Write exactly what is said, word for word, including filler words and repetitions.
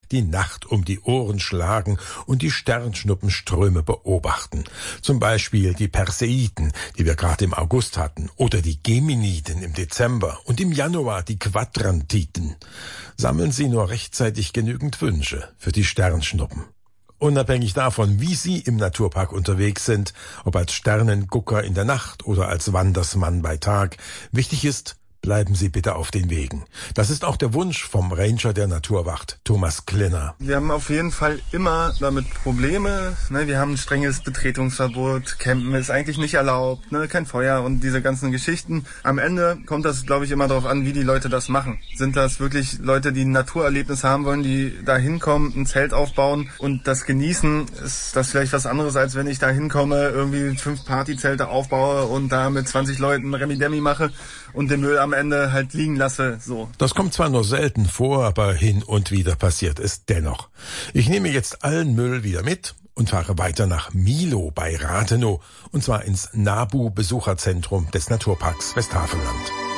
die Nacht um die Ohren schlagen und die Sternschnuppenströme beobachten. Zum Beispiel die Perseiden, die wir gerade im August hatten, oder die Geminiden im Dezember und im Januar die Quadrantiten. Sammeln Sie nur rechtzeitig genügend Wünsche für die Sternschnuppen. Unabhängig davon, wie Sie im Naturpark unterwegs sind, ob als Sternengucker in der Nacht oder als Wandersmann bei Tag, wichtig ist, bleiben Sie bitte auf den Wegen. Das ist auch der Wunsch vom Ranger der Naturwacht, Thomas Klinner. Wir haben auf jeden Fall immer damit Probleme. Ne? Wir haben ein strenges Betretungsverbot. Campen ist eigentlich nicht erlaubt. Ne? Kein Feuer und diese ganzen Geschichten. Am Ende kommt das, glaube ich, immer darauf an, wie die Leute das machen. Sind das wirklich Leute, die ein Naturerlebnis haben wollen, die da hinkommen, ein Zelt aufbauen und das genießen? Ist das vielleicht was anderes, als wenn ich da hinkomme, irgendwie fünf Partyzelte aufbaue und da mit zwanzig Leuten Remi-Demi mache und den Müll am Ende halt liegen lasse, so. Das kommt zwar nur selten vor, aber hin und wieder passiert es dennoch. Ich nehme jetzt allen Müll wieder mit und fahre weiter nach Milo bei Rathenow, und zwar ins NABU-Besucherzentrum des Naturparks Westhaveland.